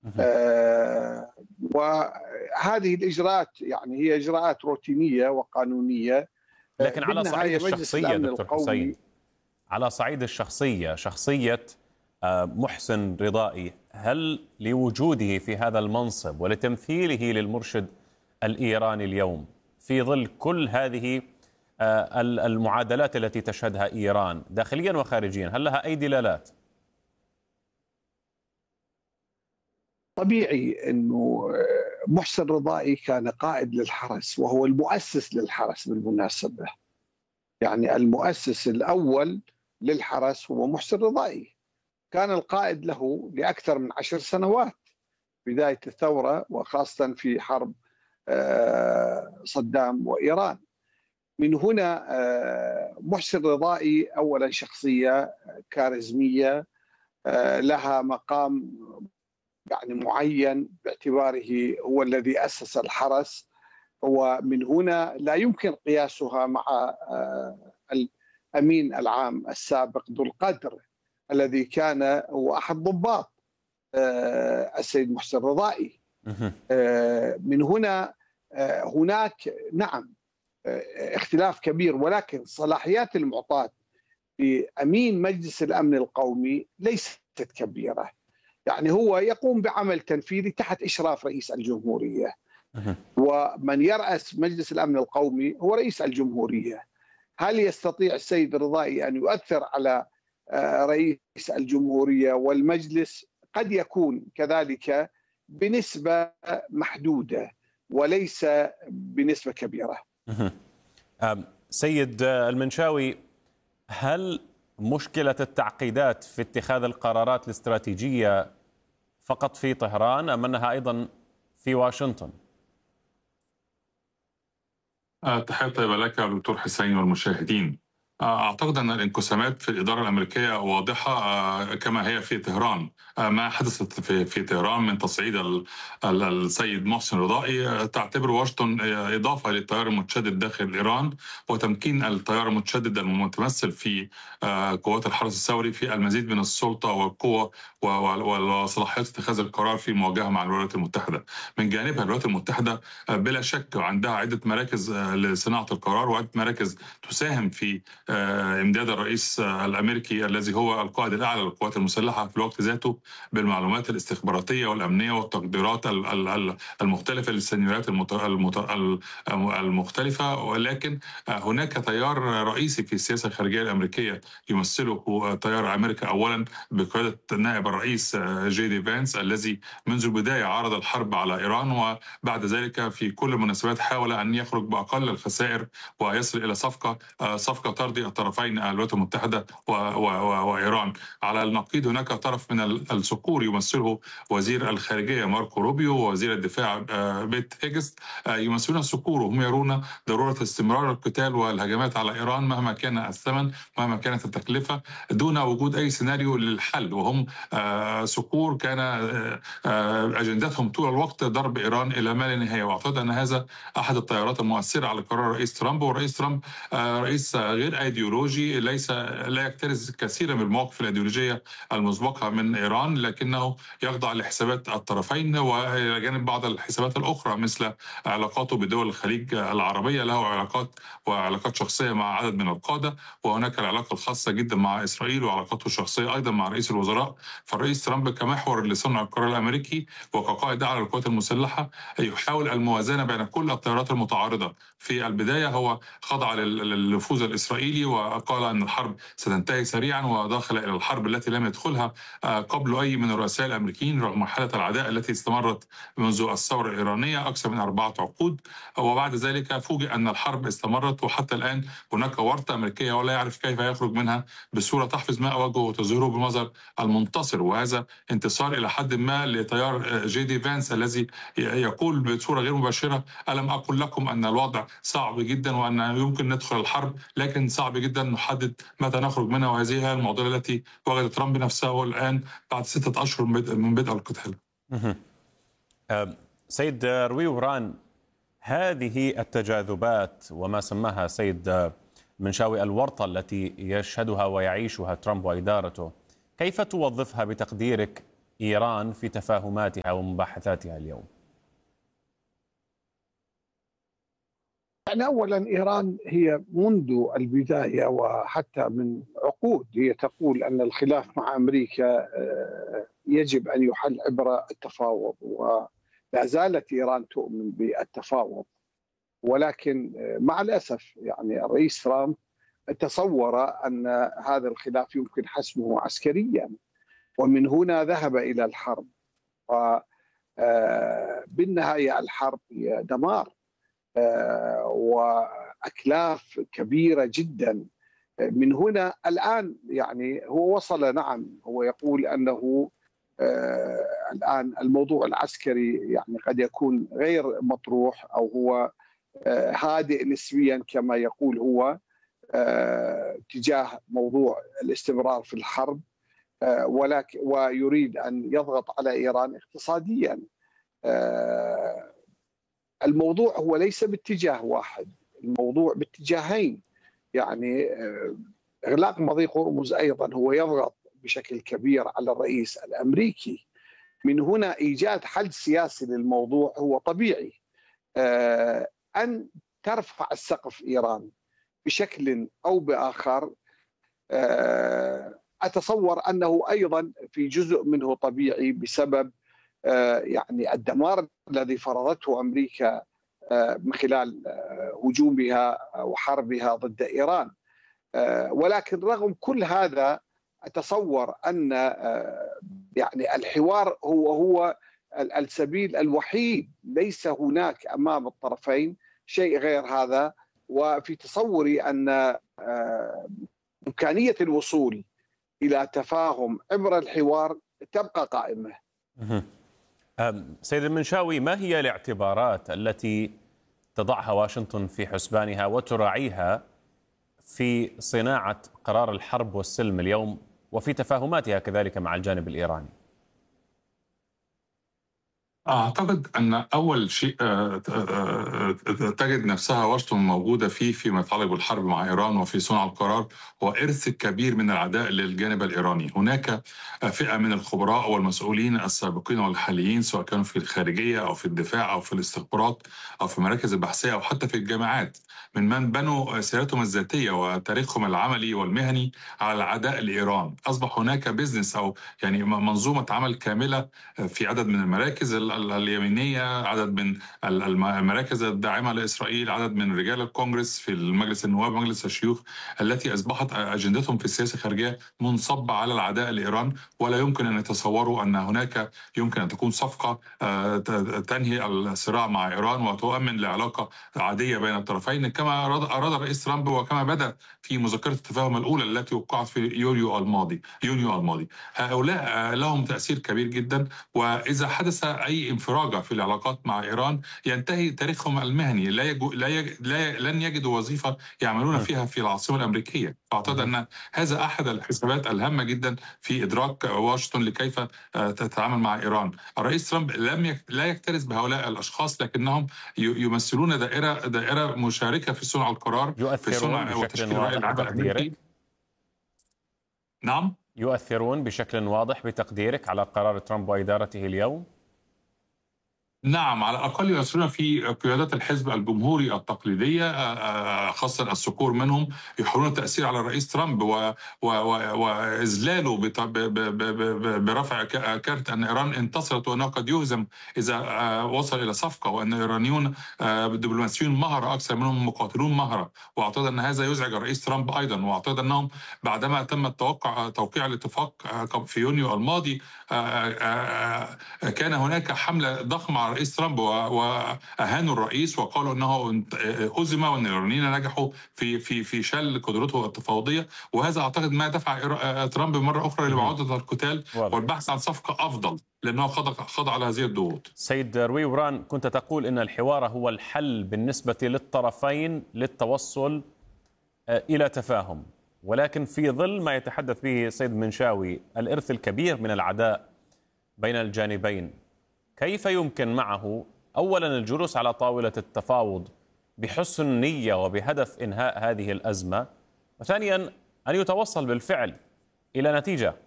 وهذه الإجراءات يعني هي إجراءات روتينية وقانونية. لكن على صعيد الشخصية دكتور حسين، على صعيد الشخصية، شخصية محسن رضائي، هل لوجوده في هذا المنصب ولتمثيله للمرشد الإيراني اليوم في ظل كل هذه المعادلات التي تشهدها إيران داخليا وخارجيا، هل لها أي دلالات؟ طبيعي أنه محسن رضائي كان قائد للحرس وهو المؤسس للحرس بالمناسبة. يعني المؤسس الأول للحرس هو محسن رضائي، كان القائد له لأكثر من 10 سنوات بداية الثورة وخاصة في حرب صدام وإيران. من هنا محسن رضائي أولا شخصية كاريزمية لها مقام يعني معين باعتباره هو الذي أسس الحرس، ومن هنا لا يمكن قياسها مع الأمين العام السابق ذو القدر الذي كان هو أحد ضباط السيد محسن رضائي. من هنا هناك نعم اختلاف كبير، ولكن صلاحيات المعطاة لأمين مجلس الأمن القومي ليست كبيرة. يعني هو يقوم بعمل تنفيذي تحت إشراف رئيس الجمهورية، ومن يرأس مجلس الأمن القومي هو رئيس الجمهورية. هل يستطيع السيد رضائي أن يؤثر على رئيس الجمهورية والمجلس؟ قد يكون كذلك بنسبة محدودة وليس بنسبة كبيرة. سيد المنشاوي، هل مشكلة التعقيدات في اتخاذ القرارات الاستراتيجية فقط في طهران أم أنها أيضا في واشنطن؟ تحية طيبة لك دكتور حسين والمشاهدين. أعتقد أن الانقسامات في الإدارة الأمريكية واضحة كما هي في طهران. ما حدث في طهران من تصعيد السيد محسن رضائي تعتبر واشنطن إضافة للتيار المتشدد داخل إيران، وتمكين التيار المتشدد المتمثل في قوات الحرس الثوري في المزيد من السلطة والقوة وصلاحيات اتخاذ القرار في مواجهة مع الولايات المتحدة. من جانبها الولايات المتحدة بلا شك عندها عدة مراكز لصناعة القرار وعدة مراكز تساهم في امداد الرئيس الامريكي الذي هو القائد الاعلى للقوات المسلحه في الوقت ذاته بالمعلومات الاستخباراتيه والامنيه والتقديرات المختلفه للسيناريوهات المختلفه. ولكن هناك تيار رئيسي في السياسه الخارجيه الامريكيه يمثله تيار امريكا اولا بقياده نائب الرئيس جي دي فانس الذي منذ البدايه عارض الحرب على ايران، وبعد ذلك في كل المناسبات حاول ان يخرج باقل الخسائر ويصل الى صفقه ترضي الطرفين الولايات المتحدة وإيران. على النقيض هناك طرف من الصقور يمثله وزير الخارجية ماركو روبيو ووزير الدفاع بيت هيجست، يمثلون الصقور وهم يرون ضرورة استمرار القتال والهجمات على إيران مهما كان الثمن مهما كانت التكلفة دون وجود أي سيناريو للحل. وهم صقور كان أجندتهم طول الوقت ضرب إيران إلى ما لا نهاية. وأعتقد أن هذا أحد التيارات المؤثرة على قرار رئيس ترامب. ورئيس ترامب رئيس غير ايديولوجي، لا يكترث كثيرا من المواقف الايديولوجيه المسبقه من ايران، لكنه يخضع لحسابات الطرفين والى جانب بعض الحسابات الاخرى مثل علاقاته بدول الخليج العربيه. له علاقات شخصيه مع عدد من القاده، وهناك العلاقه الخاصه جدا مع اسرائيل وعلاقاته الشخصيه ايضا مع رئيس الوزراء. فالرئيس ترامب كمحور لصنع القرار الامريكي وكقائد اعلى للقوات المسلحه يحاول الموازنه بين كل التيارات المتعارضه. في البدايه هو خضع للنفوذ الإسرائيلي وقال أن الحرب ستنتهي سريعا، ودخل إلى الحرب التي لم يدخلها قبل أي من الرؤساء الأمريكيين رغم حالة العداء التي استمرت منذ الثورة الإيرانية أكثر من 4 عقود. وبعد ذلك فوجئ أن الحرب استمرت، وحتى الآن هناك ورطة أمريكية ولا يعرف كيف يخرج منها بصورة تحفظ ماء وجهه وتظهره بمظهر المنتصر. وهذا انتصار إلى حد ما لتيار جي دي فانس الذي يقول بصورة غير مباشرة: ألم أقل لكم أن الوضع صعب جدا وأن يمكن ندخل الحرب لكن صعب جدا نحدد متى نخرج منها. وهذه هي المعضلة التي وجد ترامب نفسه الآن بعد 6 أشهر من بدء القتال. سيد روي وران، هذه التجاذبات وما سماها سيد منشاوي الورطة التي يشهدها ويعيشها ترامب وإدارته، كيف توظفها بتقديرك إيران في تفاهماتها ومباحثاتها اليوم؟ يعني أولا إيران هي منذ البداية وحتى من عقود هي تقول أن الخلاف مع أمريكا يجب أن يحل عبر التفاوض، ولا زالت إيران تؤمن بالتفاوض. ولكن مع الأسف يعني الرئيس ترامب تصور أن هذا الخلاف يمكن حسمه عسكريا، ومن هنا ذهب إلى الحرب. وبالنهاية الحرب هي دمار وأكلاف كبيرة جدا. من هنا الآن يعني هو وصل، نعم هو يقول أنه الآن الموضوع العسكري يعني قد يكون غير مطروح، أو هو هادئ نسبيا كما يقول هو تجاه موضوع الاستمرار في الحرب، ولكن ويريد أن يضغط على إيران اقتصاديا. الموضوع هو ليس باتجاه واحد، الموضوع باتجاهين. يعني إغلاق مضيق هرمز أيضا هو يضغط بشكل كبير على الرئيس الأمريكي. من هنا إيجاد حل سياسي للموضوع هو طبيعي. أن ترفع السقف إيران بشكل أو بآخر، أتصور أنه أيضا في جزء منه طبيعي بسبب يعني الدمار الذي فرضته أمريكا من خلال هجومها وحربها ضد إيران. ولكن رغم كل هذا أتصور أن يعني الحوار هو السبيل الوحيد، ليس هناك أمام الطرفين شيء غير هذا. وفي تصوري أن إمكانية الوصول إلى تفاهم عبر الحوار تبقى قائمة. سيد المنشاوي، ما هي الاعتبارات التي تضعها واشنطن في حسبانها وتراعيها في صناعة قرار الحرب والسلم اليوم وفي تفاهماتها كذلك مع الجانب الإيراني؟ أعتقد أن أول شيء تجد نفسها واشنطن موجودة فيه فيما يتعلق بالحرب مع إيران وفي صنع القرار هو إرث كبير من العداء للجانب الإيراني. هناك فئة من الخبراء والمسؤولين السابقين والحاليين، سواء كانوا في الخارجية أو في الدفاع أو في الاستخبارات أو في المراكز البحثية أو حتى في الجامعات، من بنوا سيرتهم الذاتية وتاريخهم العملي والمهني على العداء لإيران. أصبح هناك بيزنس أو يعني منظومة عمل كاملة في عدد من المراكز اليمينية، عدد من المراكز الداعمة لإسرائيل، عدد من رجال الكونغرس في المجلس النواب ومجلس الشيوخ، التي أصبحت أجندتهم في السياسة الخارجية منصبة على العداء لإيران. ولا يمكن أن يتصوروا أن هناك يمكن أن تكون صفقة تنهي الصراع مع إيران وتؤمن لعلاقة عادية بين الطرفين كما أراد الرئيس ترامب وكما بدأ في مذكرة التفاهم الأولى التي وقعت في يونيو الماضي. هؤلاء لهم تأثير كبير جدا، وإذا حدث أي انفراجة في العلاقات مع إيران ينتهي تاريخهم المهني. لن يجدوا وظيفة يعملون فيها في العاصمة الأمريكية. أعتقد أن هذا أحد الحسابات الهامة جدا في إدراك واشنطن لكيف تتعامل مع إيران. الرئيس ترامب لا يكترث بهؤلاء الأشخاص، لكنهم يمثلون دائرة مشاركة في صنع القرار، في صنع وتشكيل رأي العام الأمريكي. نعم، يؤثرون بشكل واضح بتقديرك على قرار ترامب وإدارته اليوم؟ نعم، على الأقل يؤثرون في قيادات الحزب الجمهوري التقليدية، خاصة الذكور منهم، يحاولون التأثير على الرئيس ترامب وإذلاله برفع كارت أن إيران انتصرت وأنه قد يهزم إذا وصل إلى صفقة، وأن الإيرانيون دبلوماسيون مهرة أكثر منهم مقاتلون مهرة. وأعتقد أن هذا يزعج الرئيس ترامب أيضا. وأعتقد أنهم بعدما تم توقيع الاتفاق في يونيو الماضي كان هناك حملة ضخمة على الرئيس ترامب وأهانوا الرئيس وقالوا أنه هزم وأن الإيرانيين نجحوا في شل قدرته التفاوضية. وهذا أعتقد ما دفع ترامب مرة أخرى لمعاودة القتال والبحث عن صفقة أفضل، لأنه خضع على هذه الضغوط. سيد روي وران، كنت تقول أن الحوار هو الحل بالنسبة للطرفين للتوصل إلى تفاهم، ولكن في ظل ما يتحدث به سيد منشاوي الإرث الكبير من العداء بين الجانبين، كيف يمكن معه أولا الجلوس على طاولة التفاوض بحسن نية وبهدف إنهاء هذه الأزمة، وثانيا أن يتوصل بالفعل إلى نتيجة